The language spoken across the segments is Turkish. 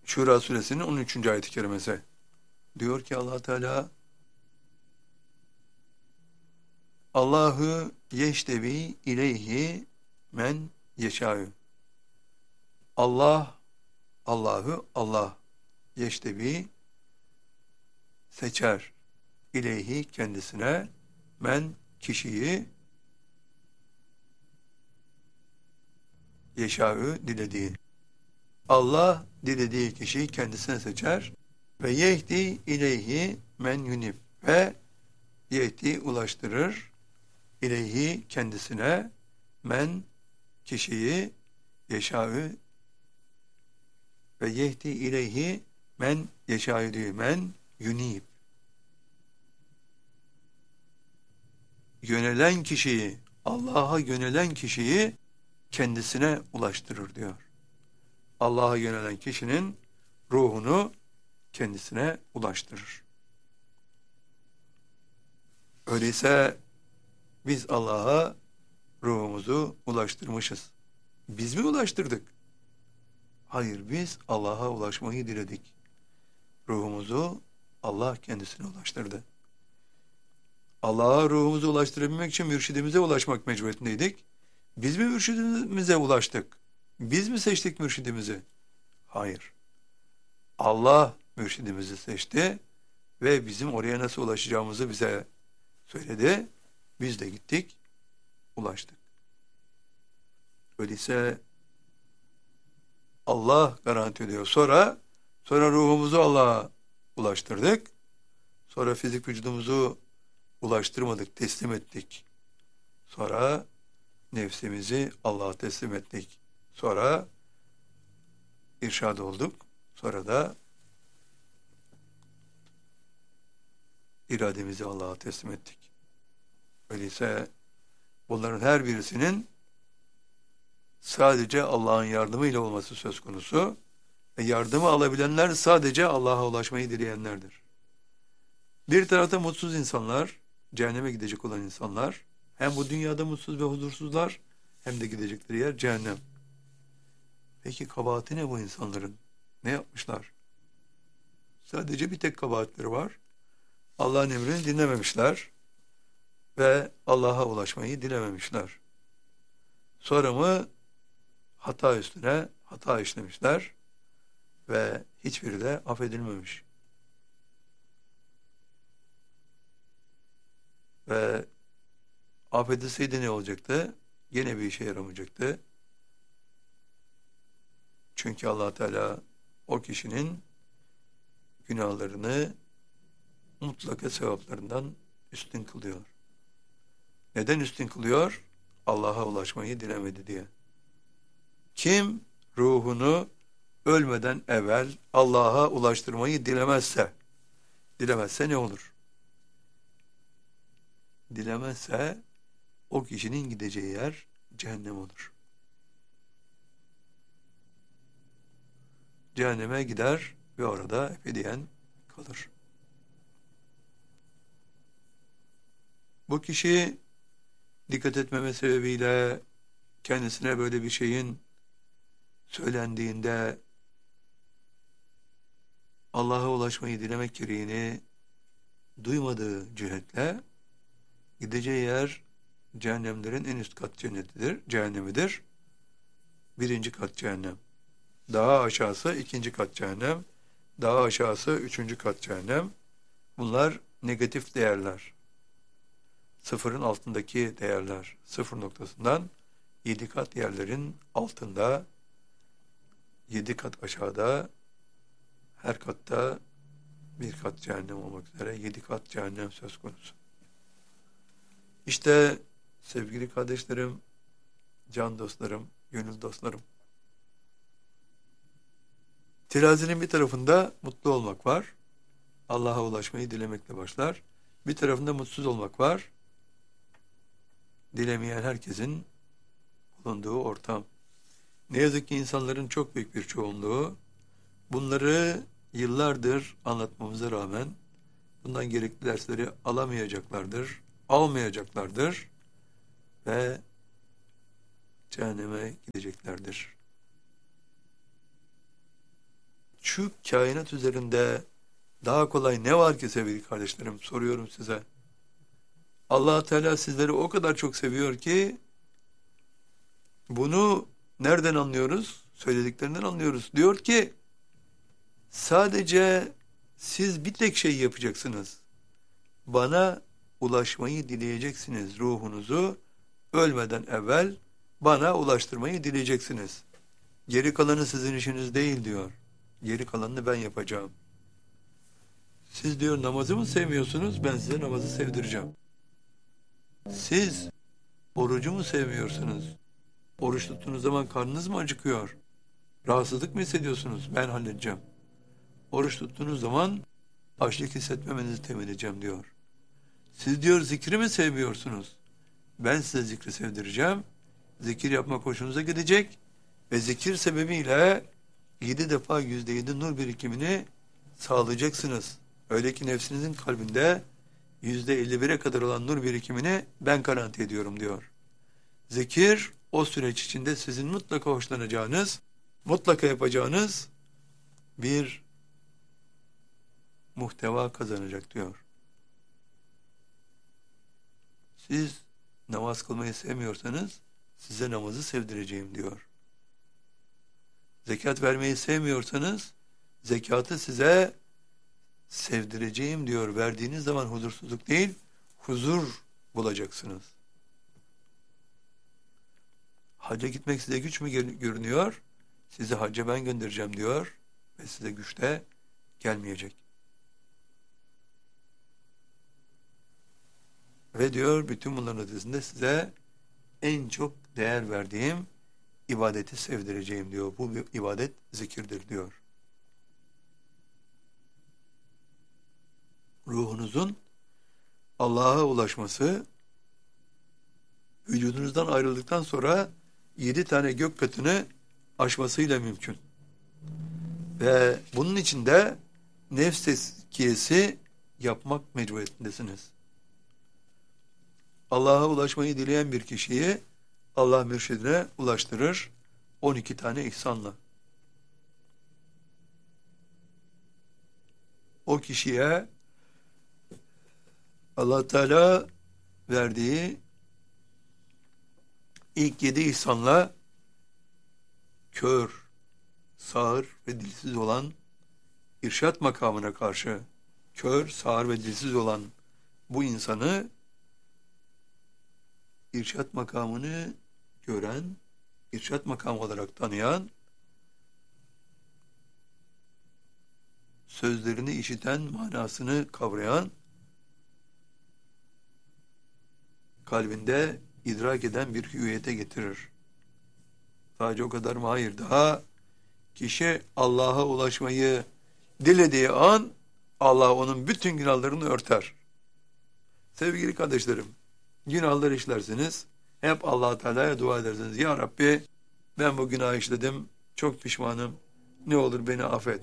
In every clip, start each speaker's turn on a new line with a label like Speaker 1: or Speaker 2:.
Speaker 1: Şura suresinin 13. ayet-i kerimesi. Diyor ki Allah Teala, Allahu yeştevi ileyhi men yeşâ'ü. Allah yeştevi seçer ileyhi kendisine men kişiyi yeşâ'ü dilediği. Allah dilediği kişiyi kendisine seçer ve yehdi ileyhi men yunib ve yehdi ulaştırır ileyhi kendisine men kişiyi yeşâ'ü ve yehdi ileyhi men yeşâ'ü diyor. Men yunib. Yönelen kişiyi, Allah'a yönelen kişiyi kendisine ulaştırır diyor. Allah'a yönelen kişinin ruhunu kendisine ulaştırır. Öyleyse biz Allah'a ruhumuzu ulaştırmışız. Biz mi ulaştırdık? Hayır, biz Allah'a ulaşmayı diledik. Ruhumuzu Allah kendisine ulaştırdı. Allah'a ruhumuzu ulaştırabilmek için mürşidimize ulaşmak mecburiyetindeydik. Biz mi mürşidimize ulaştık? Biz mi seçtik mürşidimizi? Hayır. Allah mürşidimizi seçti ve bizim oraya nasıl ulaşacağımızı bize söyledi. Biz de gittik, ulaştık. Öyleyse Allah garanti ediyor. Sonra ruhumuzu Allah'a ulaştırdık. Sonra fizik vücudumuzu ulaştırmadık, teslim ettik. Sonra nefsimizi Allah'a teslim ettik. Sonra irşad olduk. Sonra da irademizi Allah'a teslim ettik. Öyleyse bunların her birisinin sadece Allah'ın yardımıyla olması söz konusu ve yardımı alabilenler sadece Allah'a ulaşmayı dileyenlerdir. Bir tarafta mutsuz insanlar, cehenneme gidecek olan insanlar, hem bu dünyada mutsuz ve huzursuzlar, hem de gidecekleri yer cehennem. Peki kabahati ne bu insanların? Ne yapmışlar? Sadece bir tek kabahatleri var. Allah'ın emrini dinlememişler ve Allah'a ulaşmayı dilememişler. Sonra mı hata üstüne hata işlemişler ve hiçbiri de affedilmemiş. Ve affedilseydi ne olacaktı? Yine bir işe yaramayacaktı. Çünkü Allah Teala o kişinin günahlarını mutlaka sevaplarından üstün kılıyor. Neden üstün kılıyor? Allah'a ulaşmayı dilemedi diye. Kim ruhunu ölmeden evvel Allah'a ulaştırmayı dilemezse ne olur? Dilemezse o kişinin gideceği yer cehennem olur. Cehenneme gider ve orada ebediyen kalır. Bu kişi dikkat etmeme sebebiyle kendisine böyle bir şeyin söylendiğinde Allah'a ulaşmayı dilemek gereğini duymadığı cihetle gideceği yer cehennemlerin en üst kat cehennemidir. 1. kat cehennem. Daha aşağısı 2. kat cehennem. Daha aşağısı 3. kat cehennem. Bunlar negatif değerler. Sıfırın altındaki değerler. Sıfır noktasından 7 kat yerlerin altında, 7 kat aşağıda, her katta 1 kat cehennem olmak üzere 7 kat cehennem söz konusu. İşte sevgili kardeşlerim, can dostlarım, gönül dostlarım. Terazinin bir tarafında mutlu olmak var. Allah'a ulaşmayı dilemekle başlar. Bir tarafında mutsuz olmak var. Dilemeyen herkesin bulunduğu ortam. Ne yazık ki insanların çok büyük bir çoğunluğu bunları yıllardır anlatmamıza rağmen bundan gerekli dersleri almayacaklardır ve cehenneme gideceklerdir. şu kainat üzerinde daha kolay ne var ki sevgili kardeşlerim? Soruyorum size. Allah Teala sizleri o kadar çok seviyor ki bunu nereden anlıyoruz? Söylediklerinden anlıyoruz. Diyor ki sadece siz bir tek şey yapacaksınız. Bana ulaşmayı dileyeceksiniz. Ruhunuzu ölmeden evvel bana ulaştırmayı dileyeceksiniz. Geri kalanı sizin işiniz değil diyor. Geri kalanını ben yapacağım. Siz diyor namazı mı sevmiyorsunuz? Ben size namazı sevdireceğim. Siz orucu mu sevmiyorsunuz? Oruç tuttuğunuz zaman karnınız mı acıkıyor? Rahatsızlık mı hissediyorsunuz? Ben halledeceğim. Oruç tuttuğunuz zaman açlık hissetmemenizi temin edeceğim diyor. Siz diyor zikri mi sevmiyorsunuz? Ben size zikri sevdireceğim. Zikir yapmak hoşunuza gidecek ve zikir sebebiyle 7 defa %7 nur birikimini sağlayacaksınız. Öyle ki nefsinizin kalbinde %51'e kadar olan nur birikimini ben garanti ediyorum diyor. Zikir o süreç içinde sizin mutlaka hoşlanacağınız, mutlaka yapacağınız bir muhteva kazanacak diyor. Siz namaz kılmayı sevmiyorsanız size namazı sevdireceğim diyor. Zekat vermeyi sevmiyorsanız zekatı size sevdireceğim diyor. Verdiğiniz zaman huzursuzluk değil, huzur bulacaksınız. Hacca gitmek size güç mü görünüyor? Sizi hacca ben göndereceğim diyor ve size güç de gelmeyecek. Ve diyor bütün bunların ötesinde size en çok değer verdiğim ibadeti sevdireceğim diyor. Bu ibadet zikirdir diyor. Ruhunuzun Allah'a ulaşması vücudunuzdan ayrıldıktan sonra 7 tane gök katını aşmasıyla mümkün. Ve bunun için de nefs tezkiyesi yapmak mecburiyetindesiniz. Allah'a ulaşmayı dileyen bir kişiyi Allah mürşidine ulaştırır 12 tane ihsanla. O kişiye Allah Teala verdiği ilk 7 ihsanla kör, sağır ve dilsiz olan irşat makamına karşı kör, sağır ve dilsiz olan bu insanı irşat makamını gören, irşat makamı olarak tanıyan, sözlerini işiten, manasını kavrayan, kalbinde idrak eden bir hüviyete getirir. Sadece o kadar mı? Hayır. Daha kişi Allah'a ulaşmayı dilediği an Allah onun bütün günahlarını örter. Sevgili kardeşlerim, günahlar işlersiniz, hep Allah Teala'ya dua edersiniz. Ya Rabbi, ben bu günah işledim, çok pişmanım, ne olur beni affet.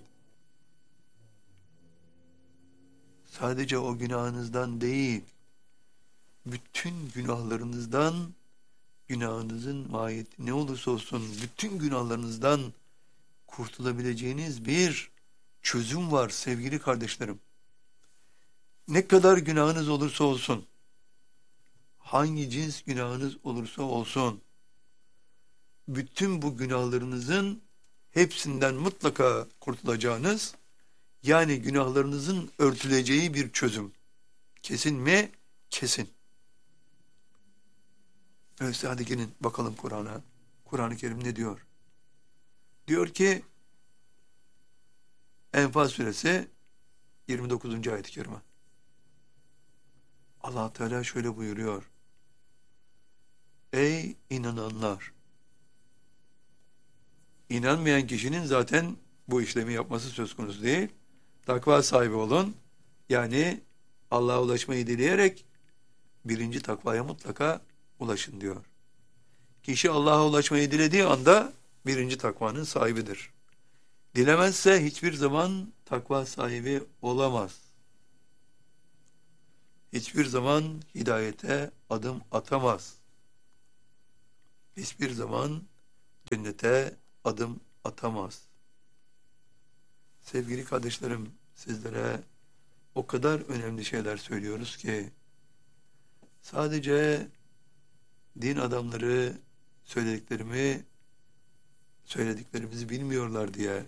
Speaker 1: Sadece o günahınızdan değil, bütün günahlarınızdan, günahınızın mahiyeti ne olursa olsun, bütün günahlarınızdan kurtulabileceğiniz bir çözüm var sevgili kardeşlerim. Ne kadar günahınız olursa olsun, hangi cins günahınız olursa olsun, bütün bu günahlarınızın hepsinden mutlaka kurtulacağınız, yani günahlarınızın örtüleceği bir çözüm. Kesin mi? Kesin. Öyleyse hadi gelin bakalım Kur'an'a. Kur'an-ı Kerim ne diyor? Diyor ki Enfal suresi 29. ayet-i kerime. Allah Teala şöyle buyuruyor. Ey inananlar! İnanmayan kişinin zaten bu işlemi yapması söz konusu değil. Takva sahibi olun. Yani Allah'a ulaşmayı dileyerek birinci takvaya mutlaka ulaşın diyor. Kişi Allah'a ulaşmayı dilediği anda birinci takvanın sahibidir. Dilemezse hiçbir zaman takva sahibi olamaz. Hiçbir zaman hidayete adım atamaz. Hiçbir zaman cennete adım atamaz. Sevgili kardeşlerim, sizlere o kadar önemli şeyler söylüyoruz ki sadece din adamları söylediklerimizi bilmiyorlar diye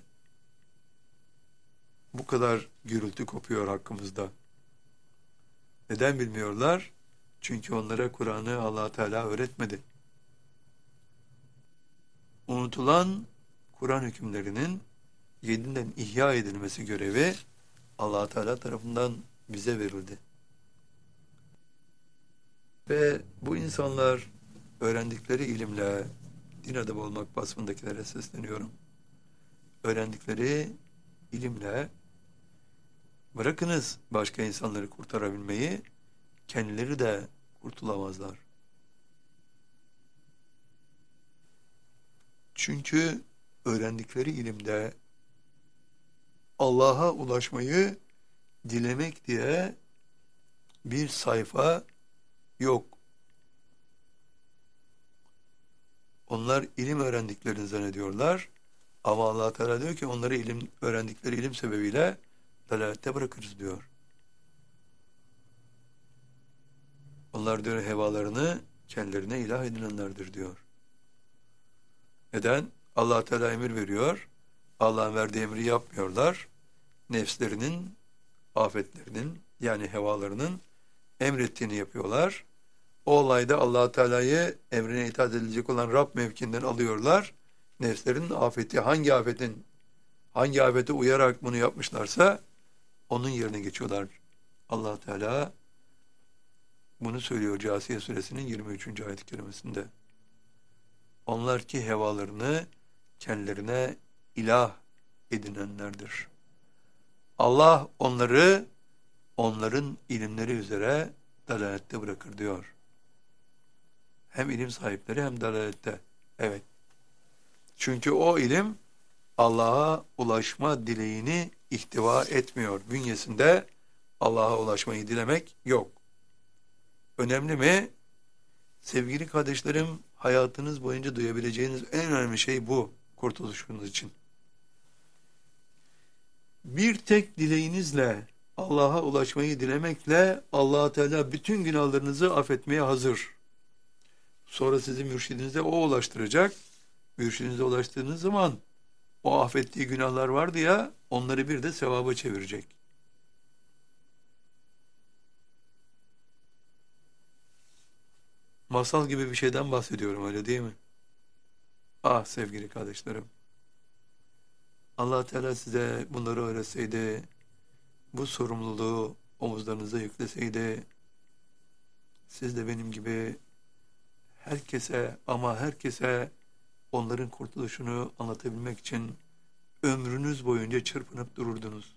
Speaker 1: bu kadar gürültü kopuyor hakkımızda. Neden bilmiyorlar? Çünkü onlara Kur'an'ı Allah Teala öğretmedi. Unutulan Kur'an hükümlerinin yeniden ihya edilmesi görevi Allah Teala tarafından bize verildi. Ve bu insanlar öğrendikleri ilimle, din adamı olmak vasfındakilere sesleniyorum. Öğrendikleri ilimle bırakınız başka insanları kurtarabilmeyi, kendileri de kurtulamazlar. Çünkü öğrendikleri ilimde Allah'a ulaşmayı dilemek diye bir sayfa yok. Onlar ilim öğrendiklerini zannediyorlar. Ama Allah Teala diyor ki onları öğrendikleri ilim sebebiyle dalalette bırakırız diyor. Onlar diyor hevalarını kendilerine ilah edinenlerdir diyor. Neden? Allah Teala emir veriyor. Allah'ın verdiği emri yapmıyorlar. Nefslerinin, afetlerinin yani hevalarının emrettiğini yapıyorlar. O olayda Allah Teala'yı emrine itaat edilecek olan Rab mevkiinden alıyorlar. Nefslerin afeti hangi afete uyarak bunu yapmışlarsa onun yerine geçiyorlar. Allah Teala bunu söylüyor Câsiye suresinin 23. ayet-i kerimesinde. Onlar ki hevalarını kendilerine ilah edinenlerdir. Allah onları onların ilimleri üzere dalalette bırakır diyor. Hem ilim sahipleri hem dalalette. Evet. Çünkü o ilim Allah'a ulaşma dileğini ihtiva etmiyor. Bünyesinde Allah'a ulaşmayı dilemek yok. Önemli mi? Sevgili kardeşlerim, hayatınız boyunca duyabileceğiniz en önemli şey bu, kurtuluşunuz için. Bir tek dileğinizle, Allah'a ulaşmayı dilemekle Allah Teala bütün günahlarınızı affetmeye hazır. Sonra sizi mürşidinize o ulaştıracak. Mürşidinize ulaştığınız zaman o affettiği günahlar vardı ya, onları bir de sevaba çevirecek. Masal gibi bir şeyden bahsediyorum, öyle değil mi? Ah sevgili kardeşlerim, Allah Teala size bunları öğretseydi, bu sorumluluğu omuzlarınıza yükleseydi, siz de benim gibi herkese ama herkese onların kurtuluşunu anlatabilmek için ömrünüz boyunca çırpınıp dururdunuz.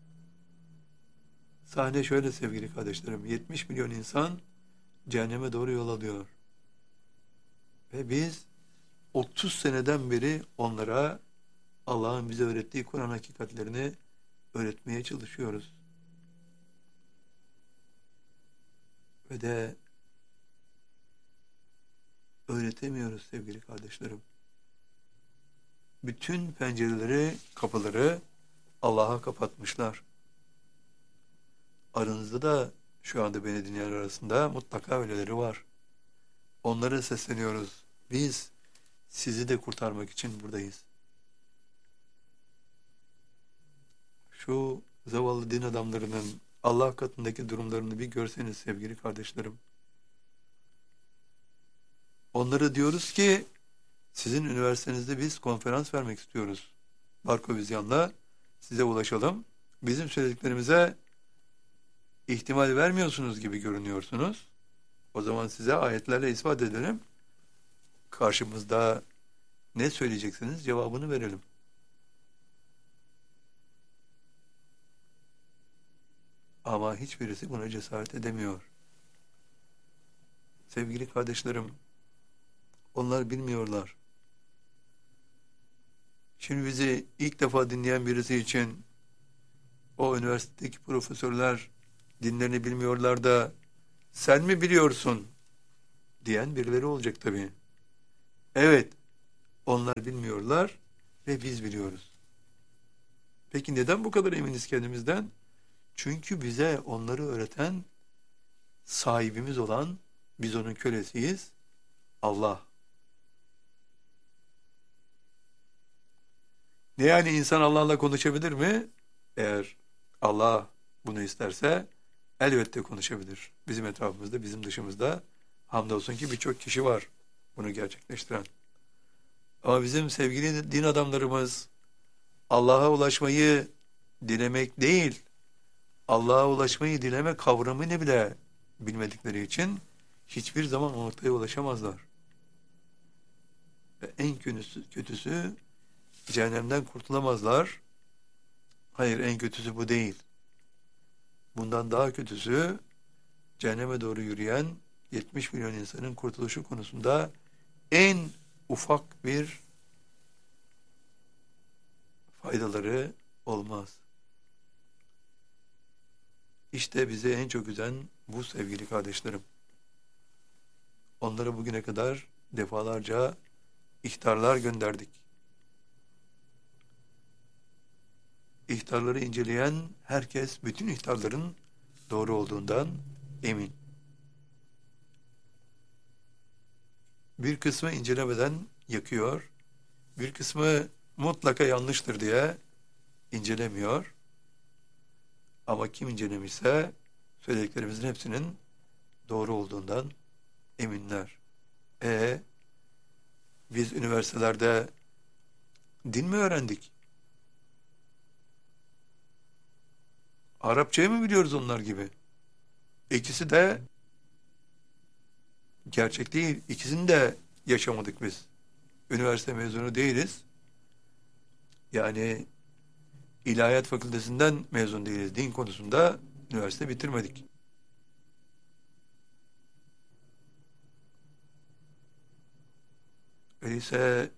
Speaker 1: Sahne şöyle sevgili kardeşlerim, 70 milyon insan cehenneme doğru yol alıyor. Ve biz 30 seneden beri onlara Allah'ın bize öğrettiği Kur'an hakikatlerini öğretmeye çalışıyoruz. Ve de öğretemiyoruz sevgili kardeşlerim. Bütün pencereleri, kapıları Allah'a kapatmışlar. Aranızda da şu anda beni dinleyen arasında mutlaka öyleleri var. Onlara sesleniyoruz. Biz sizi de kurtarmak için buradayız. Şu zavallı din adamlarının Allah katındaki durumlarını bir görseniz sevgili kardeşlerim. Onlara diyoruz ki sizin üniversitenizde biz konferans vermek istiyoruz. Barkovizyon'la size ulaşalım. Bizim söylediklerimize ihtimal vermiyorsunuz gibi görünüyorsunuz. O zaman size ayetlerle ispat edelim. Karşımızda ne söyleyeceksiniz cevabını verelim. Ama hiçbirisi buna cesaret edemiyor. Sevgili kardeşlerim, onlar bilmiyorlar. Şimdi bizi ilk defa dinleyen birisi için o üniversitedeki profesörler dinlerini bilmiyorlar da sen mi biliyorsun diyen birileri olacak tabii. Evet, onlar bilmiyorlar ve biz biliyoruz. Peki neden bu kadar eminiz kendimizden? Çünkü bize onları öğreten sahibimiz olan, biz onun kölesiyiz, Allah. Ne yani insan Allah'la konuşabilir mi? Eğer Allah bunu isterse elbette konuşabilir. Bizim etrafımızda, bizim dışımızda hamdolsun ki birçok kişi var bunu gerçekleştiren. Ama bizim sevgili din adamlarımız Allah'a ulaşmayı dilemek değil, Allah'a ulaşmayı dileme kavramını bile bilmedikleri için hiçbir zaman ortaya ulaşamazlar. Ve en kötüsü cehennemden kurtulamazlar. Hayır, en kötüsü bu değil. Bundan daha kötüsü cehenneme doğru yürüyen 70 milyon insanın kurtuluşu konusunda en ufak bir faydaları olmaz. İşte bizi en çok üzen bu sevgili kardeşlerim. Onlara bugüne kadar defalarca ihtarlar gönderdik. İhtarları inceleyen herkes bütün ihtarların doğru olduğundan emin. Bir kısmı incelemeden yakıyor, bir kısmı mutlaka yanlıştır diye incelemiyor. Ama kim incelemişse söylediklerimizin hepsinin doğru olduğundan eminler. Biz üniversitelerde din mi öğrendik? Arapçayı mı biliyoruz onlar gibi? İkisi de gerçek değil. İkisini de yaşamadık biz. Üniversite mezunu değiliz. Yani İlahiyat Fakültesinden mezun değiliz. Din konusunda üniversite bitirmedik. Öyleyse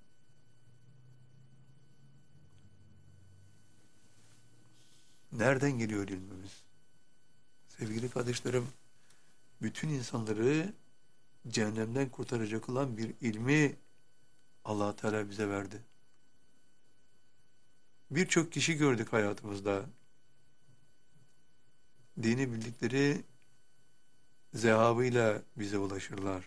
Speaker 1: nereden geliyor ilmimiz? Sevgili kardeşlerim, bütün insanları cehennemden kurtaracak olan bir ilmi Allah Teala bize verdi. Birçok kişi gördük hayatımızda. Dini bildikleri zehabıyla bize ulaşırlar.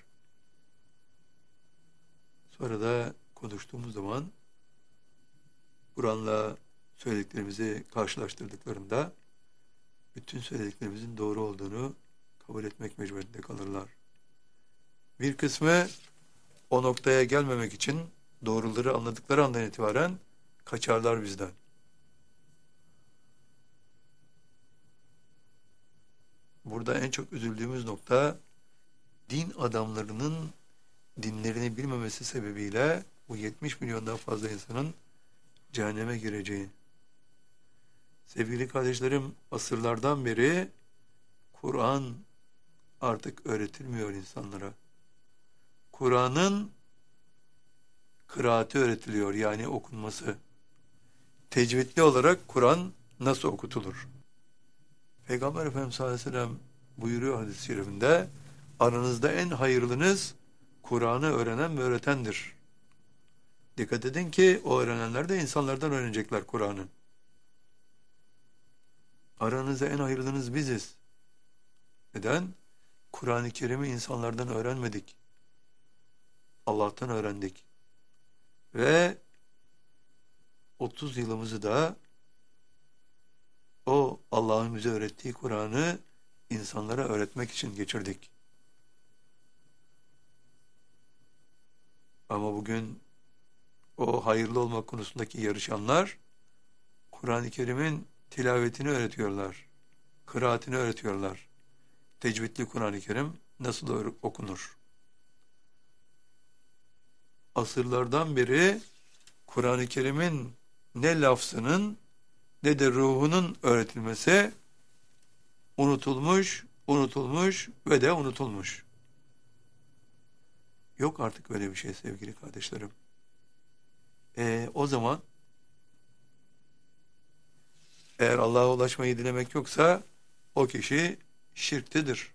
Speaker 1: Sonra da konuştuğumuz zaman Kur'an'la söylediklerimizi karşılaştırdıklarında bütün söylediklerimizin doğru olduğunu kabul etmek mecburiyetinde kalırlar. Bir kısmı o noktaya gelmemek için doğruları anladıkları andan itibaren kaçarlar bizden. Burada en çok üzüldüğümüz nokta din adamlarının dinlerini bilmemesi sebebiyle bu 70 milyondan fazla insanın cehenneme gireceği. Sevgili kardeşlerim, asırlardan beri Kur'an artık öğretilmiyor insanlara. Kur'an'ın kıraati öğretiliyor, yani okunması. Tecvidli olarak Kur'an nasıl okutulur? Peygamber Efendimiz sallallahu aleyhi ve sellem buyuruyor hadis-i şerifinde, aranızda en hayırlınız Kur'an'ı öğrenen ve öğretendir. Dikkat edin ki o öğrenenler de insanlardan öğrenecekler Kur'an'ı. Aranızda en hayırlınız biziz. Neden? Kur'an-ı Kerim'i insanlardan öğrenmedik. Allah'tan öğrendik. Ve 30 yılımızı da o Allah'ın bize öğrettiği Kur'an'ı insanlara öğretmek için geçirdik. Ama bugün o hayırlı olmak konusundaki yarışanlar Kur'an-ı Kerim'in tilavetini öğretiyorlar. Kıraatini öğretiyorlar. Tecvidli Kur'an-ı Kerim nasıl okunur? Asırlardan beri Kur'an-ı Kerim'in ne lafzının ne de ruhunun öğretilmesi unutulmuş ve de unutulmuş. Yok artık öyle bir şey sevgili kardeşlerim. O zaman eğer Allah'a ulaşmayı dilemek yoksa o kişi şirktedir.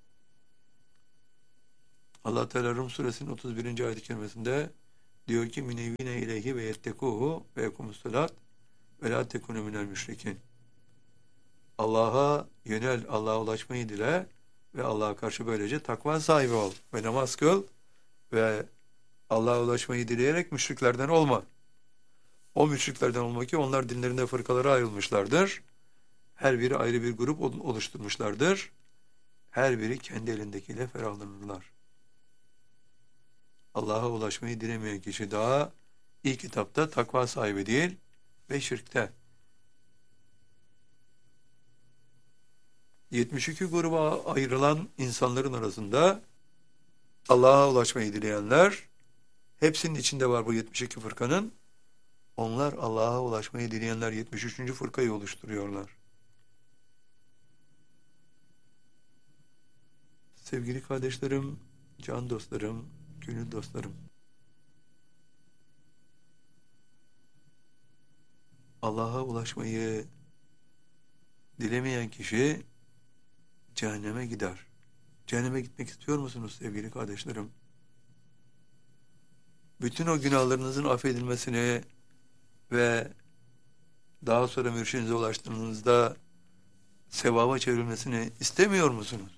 Speaker 1: Allah Teala Rum suresinin 31. ayet-i kerimesinde diyor ki minevine ileyhi ve yettekuhu ve yekumussalat ve la tekunu minel müşrikin. Allah'a yönel, Allah'a ulaşmayı dile ve Allah'a karşı böylece takva sahibi ol ve namaz kıl ve Allah'a ulaşmayı dileyerek müşriklerden olma. O müşriklerden olma ki onlar dinlerinde fırkalara ayrılmışlardır. Her biri ayrı bir grup oluşturmuşlardır. Her biri kendi elindekiyle ferahlanırlar. Allah'a ulaşmayı dilemeyen kişi daha ilk etapta takva sahibi değil ve şirkte. 72 gruba ayrılan insanların arasında Allah'a ulaşmayı dileyenler, hepsinin içinde var bu 72 fırkanın. Onlar Allah'a ulaşmayı dileyenler 73. fırkayı oluşturuyorlar. Sevgili kardeşlerim, can dostlarım, gönül dostlarım. Allah'a ulaşmayı dilemeyen kişi cehenneme gider. Cehenneme gitmek istiyor musunuz sevgili kardeşlerim? Bütün o günahlarınızın affedilmesini ve daha sonra mürşidinize ulaştığınızda sevaba çevrilmesini istemiyor musunuz?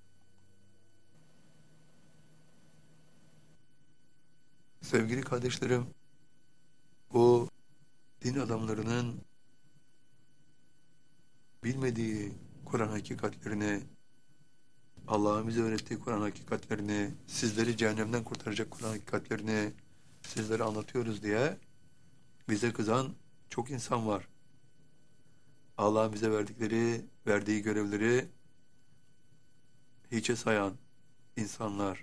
Speaker 1: Sevgili kardeşlerim, bu din adamlarının bilmediği Kur'an hakikatlerini, Allah'ın bize öğrettiği Kur'an hakikatlerini, sizleri cehennemden kurtaracak Kur'an hakikatlerini sizlere anlatıyoruz diye bize kızan çok insan var. Allah'ın bize verdiği görevleri hiçe sayan insanlar.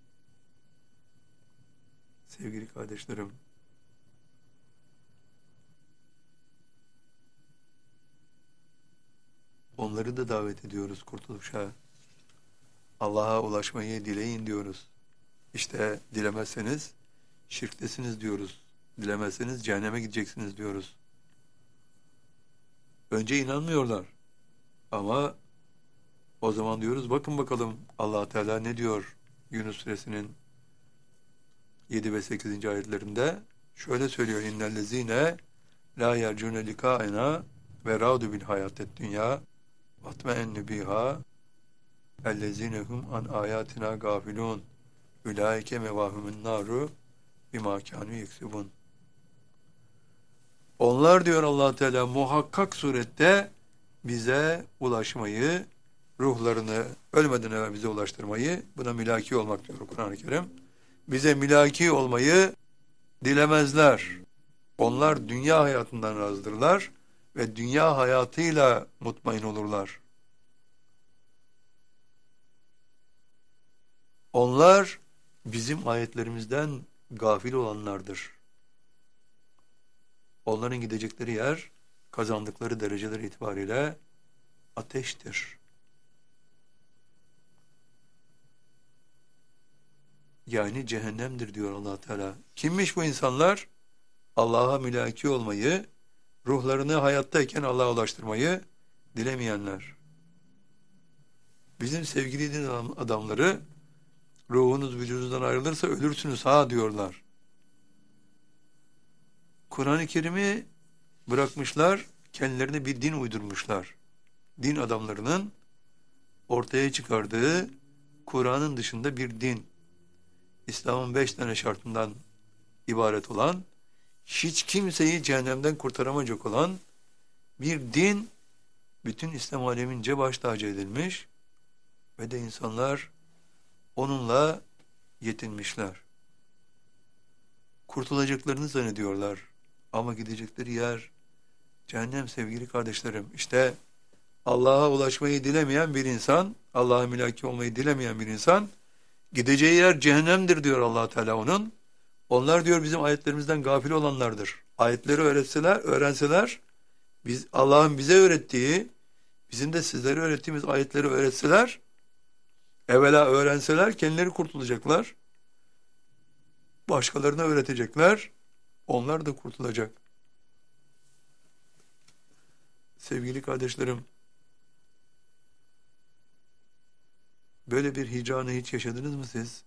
Speaker 1: Sevgili kardeşlerim, onları da davet ediyoruz kurtuluşa. Allah'a ulaşmayı dileyin diyoruz. İşte dilemezseniz şirktesiniz diyoruz. Dilemezseniz cehenneme gideceksiniz diyoruz. Önce inanmıyorlar. Ama o zaman diyoruz bakın bakalım Allah Teala ne diyor Yunus suresinin 7 ve 8. ayetlerinde şöyle söylüyor: İnnellezine la yercune likaena ve radu bil hayatet dünya vatme'ennu biha ellezinehum an ayatina gafilun ulaike mevahumun naru bima kanu yeksubun. Onlar diyor Allah Teala muhakkak surette bize ulaşmayı, ruhlarını ölmeden evvel bize ulaştırmayı, buna mülaki olmak diyor Kur'an-ı Kerim. Bize mülaki olmayı dilemezler. Onlar dünya hayatından razdırlar ve dünya hayatıyla mutmain olurlar. Onlar bizim ayetlerimizden gafil olanlardır. Onların gidecekleri yer, kazandıkları dereceler itibariyle ateştir. Yani cehennemdir diyor Allah Teala. Kimmiş bu insanlar? Allah'a mülaki olmayı, ruhlarını hayattayken Allah'a ulaştırmayı dilemeyenler. Bizim sevgili din adamları, ruhunuz vücudunuzdan ayrılırsa ölürsünüz ha diyorlar. Kur'an-ı Kerim'i bırakmışlar, kendilerine bir din uydurmuşlar. Din adamlarının ortaya çıkardığı Kur'an'ın dışında bir din. İslam'ın 5 tane şartından ibaret olan, hiç kimseyi cehennemden kurtaramayacak olan bir din, bütün İslam alemince baş tacı edilmiş ve de insanlar onunla yetinmişler. Kurtulacaklarını zannediyorlar ama gidecekleri yer cehennem sevgili kardeşlerim. İşte Allah'a ulaşmayı dilemeyen bir insan, Allah'a mülaki olmayı dilemeyen bir insan, gideceği yer cehennemdir diyor Allah Teala onun. Onlar diyor bizim ayetlerimizden gafil olanlardır. Ayetleri öğrenseler, biz Allah'ın bize öğrettiği, bizim de sizlere öğrettiğimiz ayetleri öğretseler, evvela öğrenseler kendileri kurtulacaklar. Başkalarına öğretecekler, onlar da kurtulacak. Sevgili kardeşlerim, böyle bir hicranı hiç yaşadınız mı siz?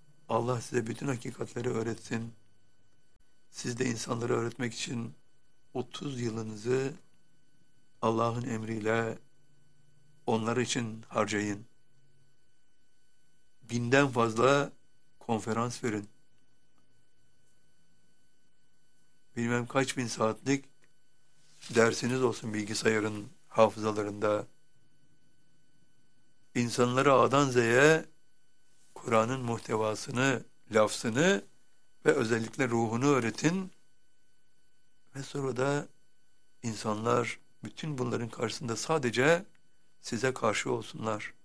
Speaker 1: Allah size bütün hakikatleri öğretsin. Siz de insanlara öğretmek için 30 yılınızı Allah'ın emriyle onlar için harcayın. 1000'den fazla konferans verin. Bilmem kaç bin saatlik dersiniz olsun bilgisayarın hafızalarında. İnsanlara A'dan Z'ye Kur'an'ın muhtevasını, lafzını ve özellikle ruhunu öğretin. Ve sonra da insanlar bütün bunların karşısında sadece size karşı olsunlar.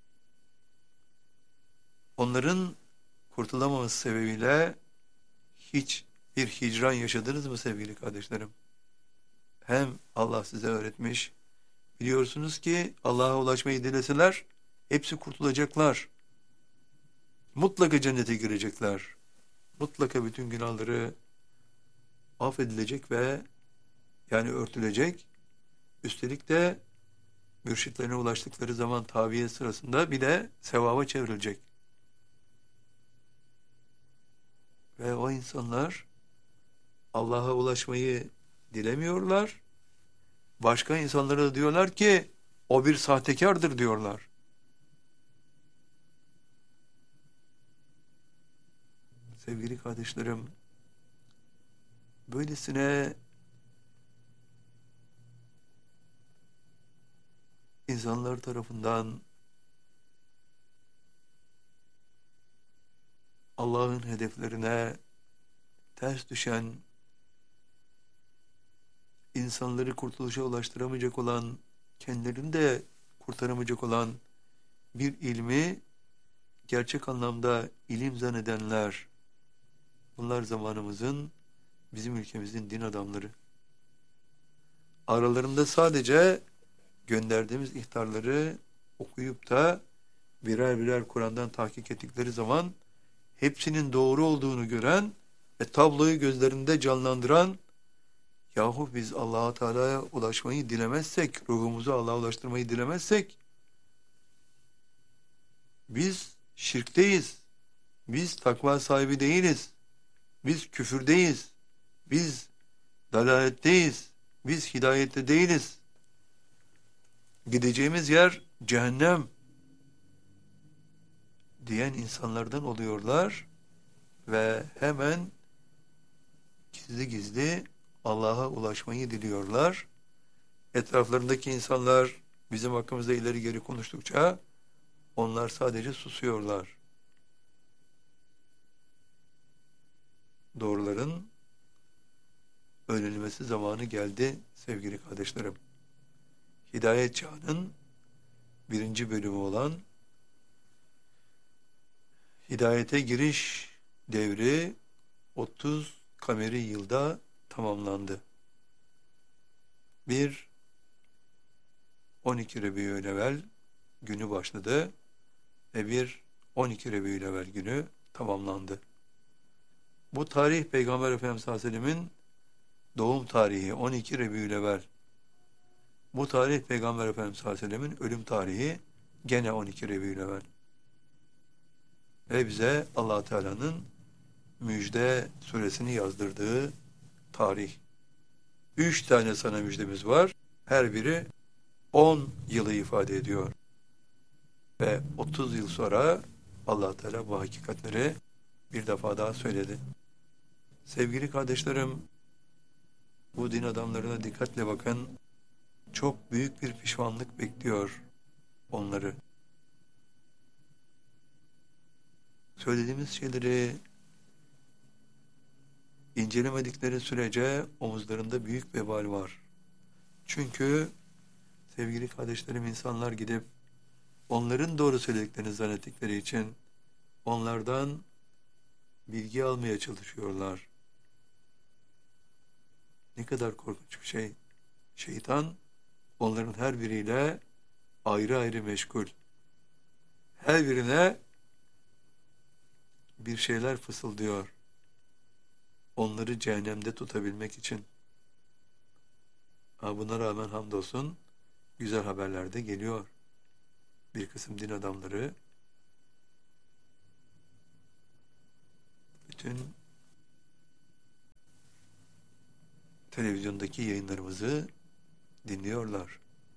Speaker 1: Onların kurtulamaması sebebiyle hiç bir hicran yaşadınız mı sevgili kardeşlerim? Hem Allah size öğretmiş, biliyorsunuz ki Allah'a ulaşmayı dileseler hepsi kurtulacaklar. Mutlaka cennete girecekler. Mutlaka bütün günahları affedilecek ve yani örtülecek. Üstelik de mürşitlerine ulaştıkları zaman tabiye sırasında bir de sevaba çevrilecek. Ve o insanlar Allah'a ulaşmayı dilemiyorlar. Başka insanlara da diyorlar ki o bir sahtekardır diyorlar. Sevgili kardeşlerim, böylesine insanlar tarafından Allah'ın hedeflerine ters düşen, insanları kurtuluşa ulaştıramayacak olan, kendilerini de kurtaramayacak olan bir ilmi gerçek anlamda ilim zannedenler, bunlar zamanımızın, bizim ülkemizin din adamları. Aralarında sadece gönderdiğimiz ihtarları okuyup da birer birer Kur'an'dan tahkik ettikleri zaman hepsinin doğru olduğunu gören ve tabloyu gözlerinde canlandıran, yahu biz Allah-u Teala'ya ulaşmayı dilemezsek, ruhumuzu Allah'a ulaştırmayı dilemezsek, biz şirkteyiz, biz takva sahibi değiliz, biz küfürdeyiz, biz dalaletteyiz, biz hidayette değiliz. Gideceğimiz yer cehennem diyen insanlardan oluyorlar ve hemen gizli gizli Allah'a ulaşmayı diliyorlar. Etraflarındaki insanlar bizim hakkımızda ileri geri konuştukça onlar sadece susuyorlar. Doğruların öğrenilmesi zamanı geldi sevgili kardeşlerim. Hidayet Çağı'nın 1. bölümü olan Hidayete giriş devri 30 kameri yılda tamamlandı. 12 Rebiülevvel günü başladı ve 12 Rebiülevvel günü tamamlandı. Bu tarih Peygamber Efendimiz sallallahu aleyhi ve sellemin doğum tarihi 12 Rebiülevvel. Bu tarih Peygamber Efendimiz sallallahu aleyhi ve sellemin ölüm tarihi gene 12 Rebiülevvel. Ve bize Allah Teala'nın müjde suresini yazdırdığı tarih. 3 tane sana müjdemiz var. Her biri 10 yılı ifade ediyor. Ve 30 yıl sonra Allah Teala bu hakikatleri bir defa daha söyledi. Sevgili kardeşlerim, bu din adamlarına dikkatle bakın. Çok büyük bir pişmanlık bekliyor onları. Söylediğimiz şeyleri incelemedikleri sürece omuzlarında büyük vebal var. Çünkü sevgili kardeşlerim, insanlar gidip onların doğru söylediklerini zannettikleri için onlardan bilgi almaya çalışıyorlar. Ne kadar korkunç bir şey. Şeytan onların her biriyle ayrı ayrı meşgul. Her birine bir şeyler fısıldıyor. Onları cehennemde tutabilmek için. Buna rağmen hamdolsun güzel haberler de geliyor. Bir kısım din adamları bütün televizyondaki yayınlarımızı dinliyorlar.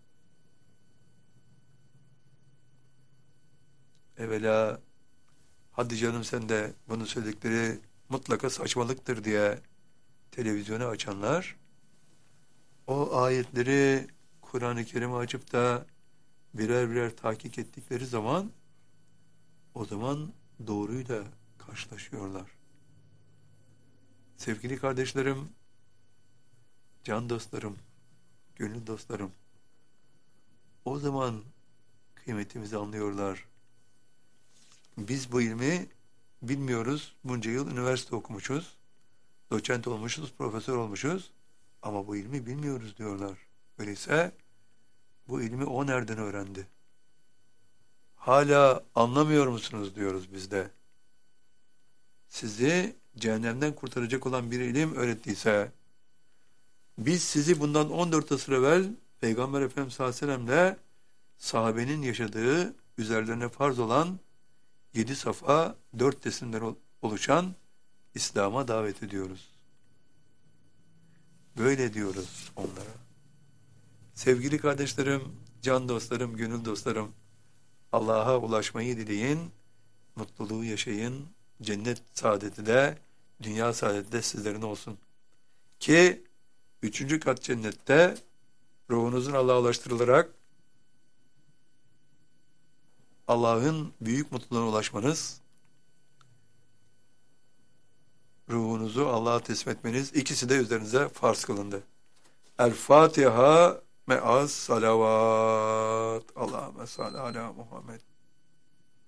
Speaker 1: Evvela hadi canım sen de bunu söyledikleri mutlaka saçmalıktır diye televizyonu açanlar, o ayetleri Kur'an-ı Kerim'i açıp da birer birer tahkik ettikleri zaman, o zaman doğruyla karşılaşıyorlar. Sevgili kardeşlerim, can dostlarım, gönül dostlarım, o zaman kıymetimizi anlıyorlar. Biz bu ilmi bilmiyoruz. Bunca yıl üniversite okumuşuz. Doçent olmuşuz, profesör olmuşuz. Ama bu ilmi bilmiyoruz diyorlar. Öyleyse bu ilmi o nereden öğrendi? Hala anlamıyor musunuz diyoruz biz de. Sizi cehennemden kurtaracak olan bir ilim öğrettiyse, biz sizi bundan 14 asır evvel Peygamber Efendimiz sallallahu aleyhi ve sellem'le sahabenin yaşadığı, üzerlerine farz olan 7 safa 4 teslimden oluşan İslam'a davet ediyoruz. Böyle diyoruz onlara. Sevgili kardeşlerim, can dostlarım, gönül dostlarım, Allah'a ulaşmayı dileyin, mutluluğu yaşayın, cennet saadeti de, dünya saadeti de sizlerin olsun. Ki 3. kat cennette ruhunuzun Allah'a ulaştırılarak Allah'ın büyük mutluluğuna ulaşmanız, ruhunuzu Allah'a teslim etmeniz, ikisi de üzerinize farz kılındı. El-Fatiha me'az salavat. Allahümme salli ala Muhammed.